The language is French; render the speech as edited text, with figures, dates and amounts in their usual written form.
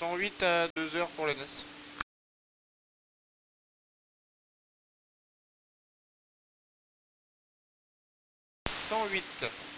108 à 2 heures pour les noces. 108.